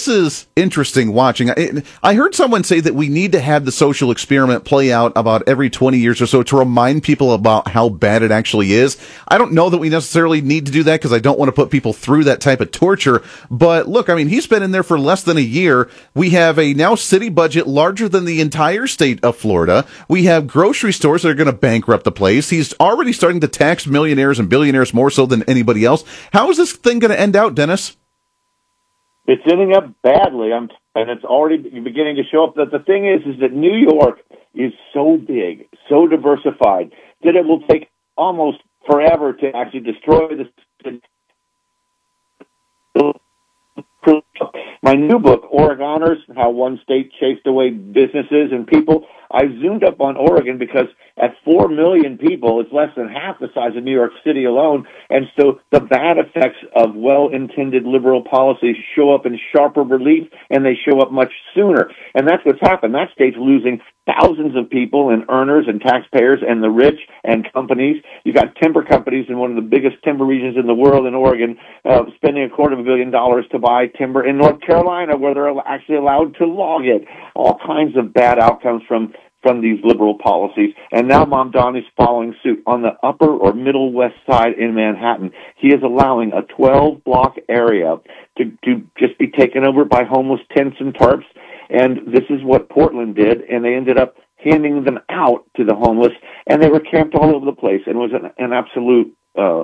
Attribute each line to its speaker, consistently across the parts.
Speaker 1: this is interesting watching. I heard someone say that we need to have the social experiment play out about every 20 years or so to remind people about how bad it actually is. I don't know that we necessarily need to do that because I don't want to put people through that type of torture. But look, I mean, he's been in there for less than a year. We have a now city budget larger than the entire state of Florida. We have grocery stores that are going to bankrupt the place. He's already starting to tax millionaires and billionaires more so than anybody else. How is this thing going to end out, Dennis?
Speaker 2: It's ending up badly, and it's already beginning to show up. That the thing is that New York is so big, so diversified, that it will take almost forever to actually destroy the city. My new book, Oregoners, How One State Chased Away Businesses and People, I zoomed up on Oregon because at 4 million people, it's less than half the size of New York City alone. And so the bad effects of well-intended liberal policies show up in sharper relief, and they show up much sooner. And that's what's happened. That state's losing thousands of people and earners and taxpayers and the rich and companies. You've got timber companies in one of the biggest timber regions in the world in Oregon, spending $250 million to buy timber in North Carolina, where they're actually allowed to log it. All kinds of bad outcomes from these liberal policies. And now Mamdani's following suit. On the upper or middle west side in Manhattan, he is allowing a 12-block area to just be taken over by homeless tents and tarps. And this is what Portland did, and they ended up handing them out to the homeless, and they were camped all over the place, and it was an absolute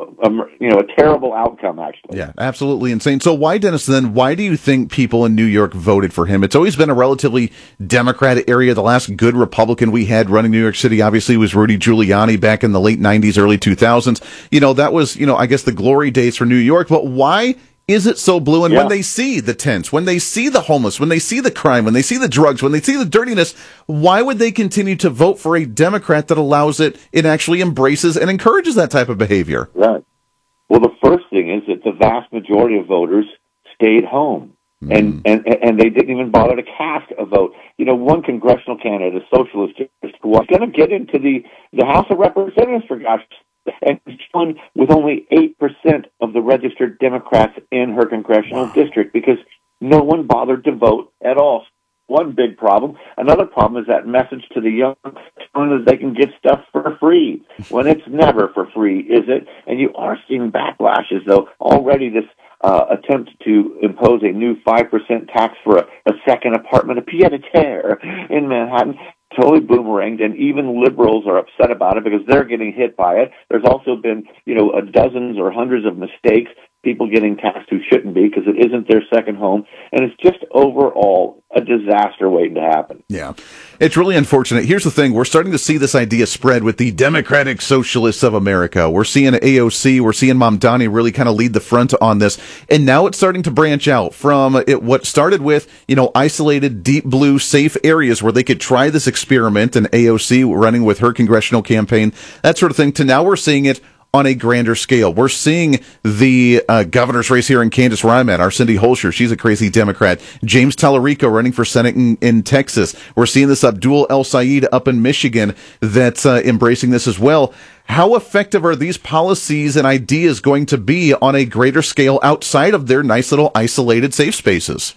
Speaker 2: a terrible outcome, actually.
Speaker 1: Yeah, absolutely insane. So why, Dennis, then, why do you think people in New York voted for him? It's always been a relatively Democratic area. The last good Republican we had running New York City, obviously, was Rudy Giuliani back in the late 90s, early 2000s. That was, I guess the glory days for New York. But why is it so blue? And when they see the tents, when they see the homeless, when they see the crime, when they see the drugs, when they see the dirtiness, why would they continue to vote for a Democrat that allows it actually embraces and encourages that type of behavior?
Speaker 2: Right. Well, the first thing is that the vast majority of voters stayed home. And they didn't even bother to cast a vote. One congressional candidate, a socialist, was going to get into the House of Representatives, for gosh, and she's won with only 8% of the registered Democrats in her congressional district because no one bothered to vote at all. One big problem. Another problem is that message to the young telling that they can get stuff for free when it's never for free, is it? And you are seeing backlashes, though. Already this attempt to impose a new 5% tax for a second apartment, a pied-à-terre in Manhattan, totally boomeranged, and even liberals are upset about it because they're getting hit by it. There's also been, dozens or hundreds of mistakes, people getting taxed who shouldn't be because it isn't their second home, and it's just overall a disaster waiting to happen.
Speaker 1: Yeah, it's really unfortunate. Here's the thing. We're starting to see this idea spread with the Democratic Socialists of America. We're seeing AOC, we're seeing Mamdani really kind of lead the front on this, and now it's starting to branch out from what started with, isolated, deep blue, safe areas where they could try this experiment, and AOC running with her congressional campaign, that sort of thing, to now we're seeing it on a grander scale. We're seeing the governor's race here in Kansas where I'm at. Our Cindy Holscher, she's a crazy Democrat. James Tallarico running for Senate in Texas. We're seeing this Abdul El Sayed up in Michigan that's embracing this as well. How effective are these policies and ideas going to be on a greater scale outside of their nice little isolated safe spaces?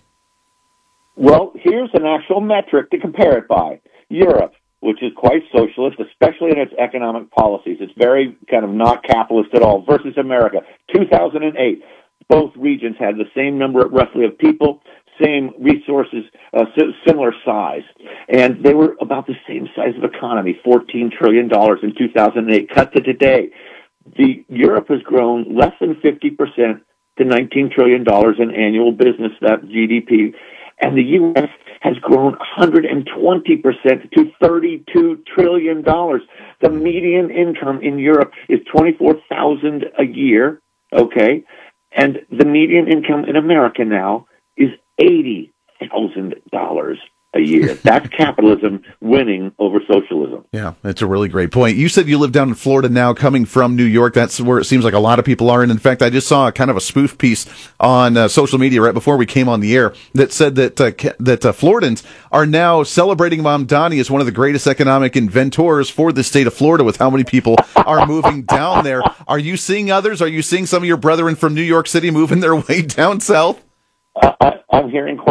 Speaker 2: Well, here's an actual metric to compare it by. Europe, which is quite socialist, especially in its economic policies. It's very kind of not capitalist at all, versus America. 2008, both regions had the same number, roughly, of people, same resources, similar size. And they were about the same size of economy, $14 trillion in 2008. Cut to today. Europe has grown less than 50% to $19 trillion in annual business, that GDP. And the U.S. has grown 120% to $32 trillion. The median income in Europe is $24,000 a year, okay? And the median income in America now is $80,000 a year. That's capitalism winning over socialism.
Speaker 1: Yeah, that's a really great point. You said you live down in Florida now, coming from New York. That's where it seems like a lot of people are. And in fact, I just saw kind of a spoof piece on social media right before we came on the air that said that Floridans are now celebrating Mamdani as one of the greatest economic inventors for the state of Florida with how many people are moving down there. Are you seeing others? Are you seeing some of your brethren from New York City moving their way down south?
Speaker 2: I'm hearing